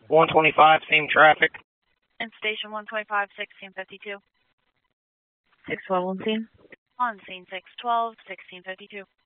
125, same traffic. In station 125, 1652. 612 on scene. On scene 612, 1652.